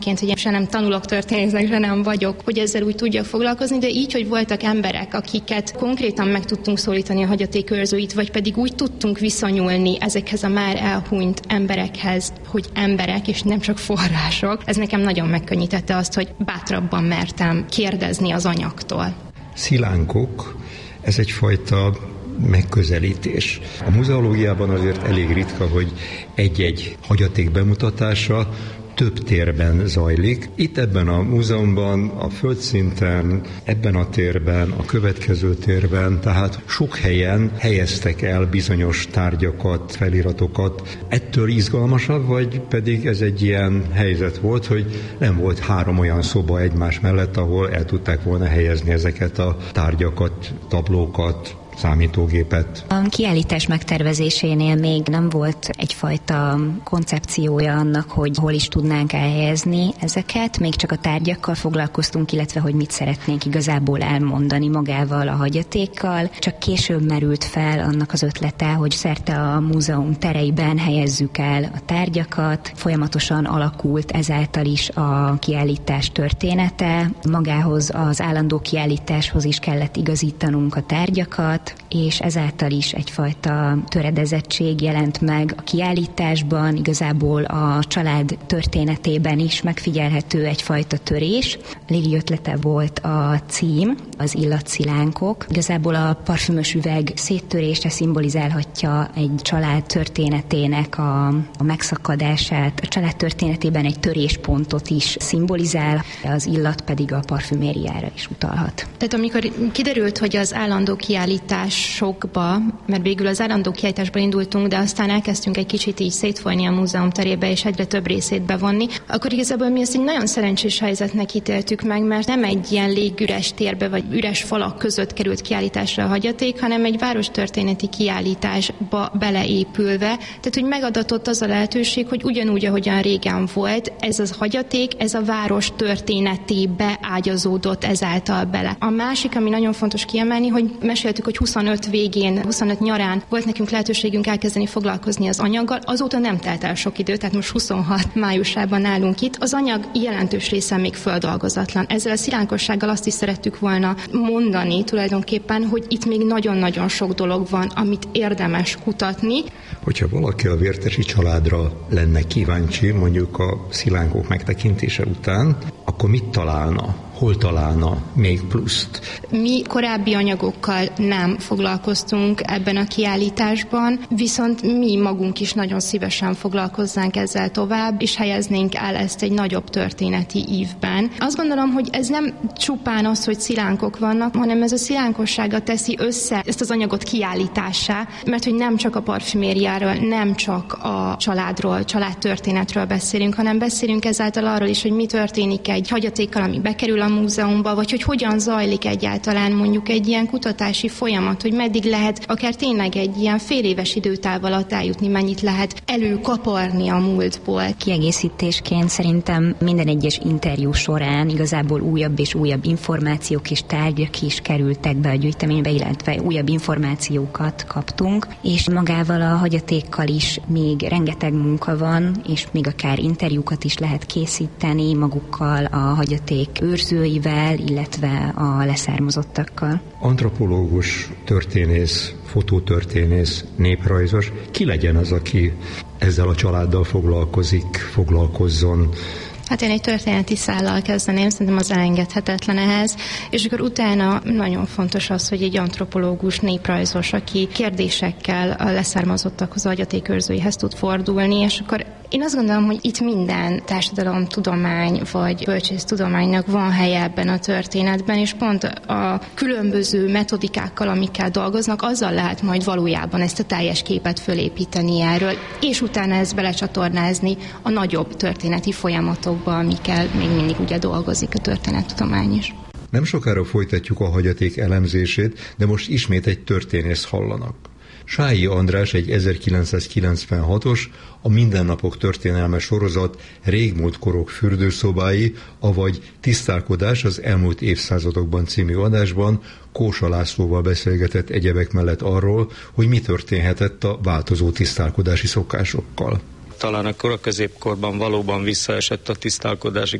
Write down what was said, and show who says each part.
Speaker 1: Hogy se nem tanulok történésznek, se nem vagyok, hogy ezzel úgy tudjak foglalkozni, de így, hogy voltak emberek, akiket konkrétan meg tudtunk szólítani a hagyatékőrzőit, vagy pedig úgy tudtunk viszonyulni ezekhez a már elhunyt emberekhez, hogy emberek, és nem csak források, ez nekem nagyon megkönnyítette azt, hogy bátrabban mertem kérdezni az anyagtól.
Speaker 2: Szilánkok, ez egyfajta megközelítés. A muzeológiában azért elég ritka, hogy egy-egy hagyaték bemutatása több térben zajlik. Itt ebben a múzeumban, a földszinten, ebben a térben, a következő térben, tehát sok helyen helyeztek el bizonyos tárgyakat, feliratokat. Ettől izgalmasabb, vagy pedig ez egy ilyen helyzet volt, hogy nem volt 3 olyan szoba egymás mellett, ahol el tudták volna helyezni ezeket a tárgyakat, tablókat, számítógépet.
Speaker 3: A kiállítás megtervezésénél még nem volt egyfajta koncepciója annak, hogy hol is tudnánk elhelyezni ezeket, még csak a tárgyakkal foglalkoztunk, illetve hogy mit szeretnénk igazából elmondani magával a hagyatékkal. Csak később merült fel annak az ötlete, hogy szerte a múzeum tereiben helyezzük el a tárgyakat. Folyamatosan alakult ezáltal is a kiállítás története. Magához az állandó kiállításhoz is kellett igazítanunk a tárgyakat, és ezáltal is egyfajta töredezettség jelent meg a kiállításban, igazából a család történetében is megfigyelhető egyfajta törés. Lili ötlete volt a cím, az illatszilánkok. Igazából a parfümös üveg széttörése szimbolizálhatja egy család történetének a megszakadását, a család történetében egy töréspontot is szimbolizál, az illat pedig a parfümériára is utalhat.
Speaker 1: Tehát amikor kiderült, hogy az állandó kiállításokba, mert végül az állandó kiállításban indultunk, de aztán elkezdtünk egy kicsit így szétfolyni a múzeum terébe, és egyre több részét bevonni, akkor igazából mi ezt egy nagyon szerencsés helyzetnek ítéltük meg, mert nem egy ilyen légüres térbe, vagy üres falak között került kiállításra a hagyaték, hanem egy várostörténeti kiállításba beleépülve, tehát hogy megadatott az a lehetőség, hogy ugyanúgy, ahogyan régen volt, ez az hagyaték, ez a város történetébe ágyazódott ezáltal bele. A másik, ami nagyon fontos kiemelni, hogy meséltük, hogy 25 végén, 25 nyarán volt nekünk lehetőségünk elkezdeni foglalkozni az anyaggal, azóta nem telt el sok idő, tehát most 26 májusában állunk itt. Az anyag jelentős része még földolgozatlan. Ezzel a szilánkossággal azt is szerettük volna mondani tulajdonképpen, hogy itt még nagyon-nagyon sok dolog van, amit érdemes kutatni.
Speaker 2: Hogyha valaki a Vértesi családra lenne kíváncsi, mondjuk a szilánkok megtekintése után, akkor mit találna? Hol találna még pluszt?
Speaker 1: Mi korábbi anyagokkal nem foglalkoztunk ebben a kiállításban, viszont mi magunk is nagyon szívesen foglalkozzánk ezzel tovább, és helyeznénk el ezt egy nagyobb történeti ívben. Azt gondolom, hogy ez nem csupán az, hogy szilánkok vannak, hanem ez a szilánkossága teszi össze ezt az anyagot kiállítássá, mert hogy nem csak a parfümériáról, nem csak a családról, családtörténetről beszélünk, hanem beszélünk ezáltal arról is, hogy mi történik egy hagyatékkal, ami bekerül a múzeumba, vagy hogy hogyan zajlik egyáltalán mondjuk egy ilyen kutatási folyamat, hogy meddig lehet akár tényleg egy ilyen fél éves időtáv alatt eljutni, mennyit lehet előkaparni a múltból.
Speaker 3: Kiegészítésként szerintem minden egyes interjú során igazából újabb és újabb információk és tárgyak is kerültek be a gyűjteménybe, illetve újabb információkat kaptunk, és magával a hagyatékkal is még rengeteg munka van, és még akár interjúkat is lehet készíteni magukkal a hagyaték őrzőivel, illetve a leszármazottakkal.
Speaker 2: Antropológus, történész, fotótörténész, néprajzos, ki legyen az, aki ezzel a családdal foglalkozzon?
Speaker 1: Hát én egy történeti szállal kezdeném, szerintem az elengedhetetlen ehhez, és akkor utána nagyon fontos az, hogy egy antropológus, néprajzos, aki kérdésekkel a leszármazottakhoz, a hagyatékőrzőihez tud fordulni, és akkor én azt gondolom, hogy itt minden társadalomtudomány vagy bölcsésztudománynak van helye ebben a történetben, és pont a különböző metodikákkal, amikkel dolgoznak, azzal lehet majd valójában ezt a teljes képet fölépíteni erről, és utána ezt belecsatornázni a nagyobb történeti folyamatokba, amikkel még mindig ugye dolgozik a történettudomány is.
Speaker 2: Nem sokára folytatjuk a hagyaték elemzését, de most ismét egy történész hallanak. Sályi András egy 1996-os, a Mindennapok történelme sorozat Régmúlt korok fürdőszobái, avagy Tisztálkodás az elmúlt évszázadokban című adásban Kósa Lászlóval beszélgetett egyebek mellett arról, hogy mi történhetett a változó tisztálkodási szokásokkal.
Speaker 4: talán a koraközépkorban valóban visszaesett a tisztálkodási